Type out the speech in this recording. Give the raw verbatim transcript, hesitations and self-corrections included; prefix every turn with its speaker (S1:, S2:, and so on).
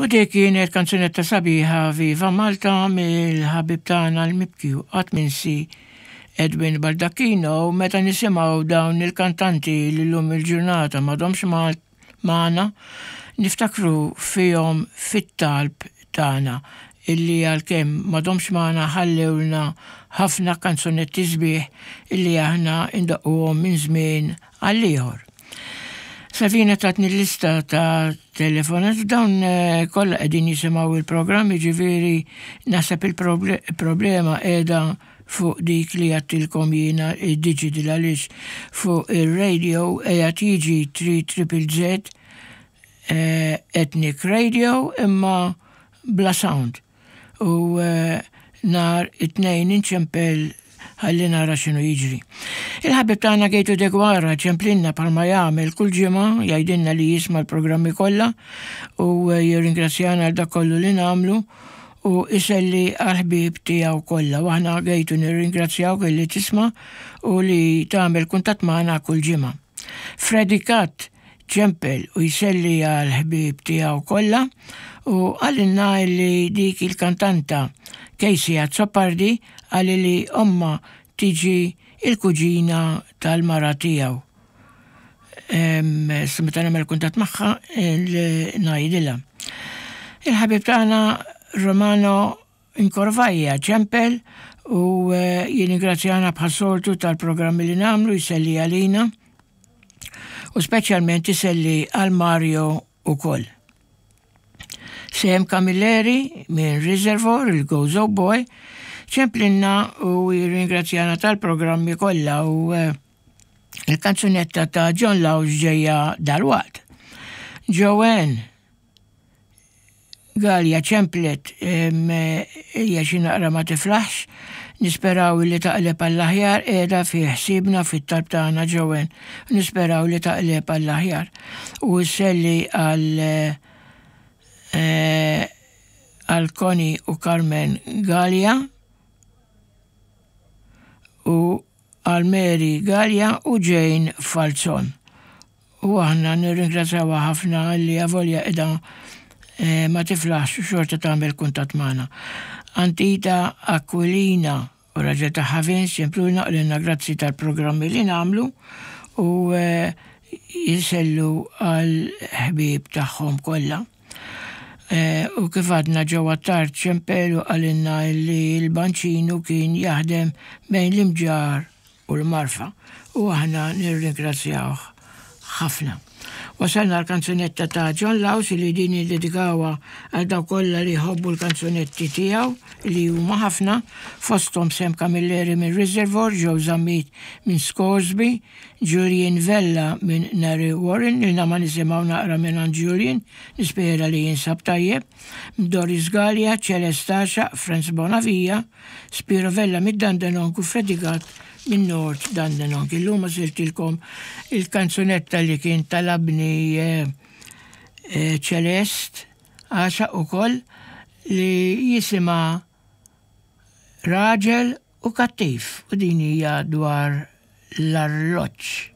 S1: U dik kienet kanzunetta sabiħa Viva Malta mill-ħabib tagħna l-mibkju qatt minsi Edwin Baldacchino u meta nisimgħu dawn il-kantanti li llum il-ġurnata m'għadhomx magħna niftakru fihom fit-talb tagħna illi għalkemm m'għadhomx magħna ħallewlna ħafna kanzunetti sbieħ illi aħna indaqquhom minn żmien għal ieħor. Savina tatni l-lista ta' telefonat dawn kollha qegħdin jisimgħu il-programm, jiġifieri naħseb il-problema qiegħda fuq dik li għattilkom jiena id-digital għaliex fuq ir-radio qiegħed jiġi three triple Z Ethnic Radio imma bla sound. U nar it-tnejn inċempel ħalli nara x'inhu jiġri. Il-ħabib tagħna Gejtu Degwara ċemplinna palma jagħmel kull ġimgħa jgħidilna li jisma' l-programmi kollha u jirringrazzjana għal dak kollu li nagħmlu u iselli għal-ħbieb tiegħu kollha. U aħna Gejtu nirringrazzjawk li tisma' u li tagħmel kuntatt magħna kull ġimgħa. Freddy Cat ċempel u jselli għal-ħbieb tiegħu kollha u għalilna li dik il-kantanta Casey Azzopardi għalli li omma tiġi il-kuġina tal-mara tiegħu. Smeta nagħmel kuntatt magħha ngħidilha. Il-ħabib tagħna Romano Inkorvajja ċempel u jingrazzjana bħas-soltu tal-programmi li nagħmlu jselli għalina u speċjalment iselli għal Mario ukoll. Sem Camilleri minn Reservoir, il-Gozo Boy, ċemplinna u jirringrazzjana tal-programmi kollha u il-kanzunetta ta' John Laws ġejja dal-waqt. Joanne Galja ċemplet hija xi naqra ma tiflaħx, nisperaw li taqleb għall-aħjar qiegħda fi ħsiebna fit-talb tagħna Joanne, nisperaw li taqleb għall-aħjar u selli għal għal Koni u Carmen Galja u għal Mary Galja u Jane Falzon. U aħna nirringrazzjawha ħafna li avolja qiegħda ma tiflaħx xorta tagħmel kuntatt magħna. Antita Aquilina u raġel ta' Ħavins jempluna qilna grazzi tal-programmi li nagħmlu u jisellu għal ħbieb tagħhom kollha. U kif għadna ġewwa tard ċempelu għalinna li l-Banċinu kien jaħdem bejn l-Imġar u l-Marfa u aħna nirringrazzjawh ħafna. Wasalna l-kanzunetta ta' John Laws li din dedikawa għal daw kollha li jħobbu l-kanzunetti tiegħu li huma ħafna fosthom Sem Camilleri minn Reservoir, Joe Zammit minn Scoresby, Julian Vella minn Nari Warren, ilna ma nisimgħu naqra minn Julian, nispera li jinsab tajjeb, Doris Gallia, Celestaxa, Franz Bonavija, Spiro Vella mid-Dandenonk u Freddy Gat minn Nord Dandenonk. Illum siltilkom il-kanzunetta li kien talabni Celest għaxa ukoll li jisima Raġel u Kattif u din hija dwar l-arloġġ.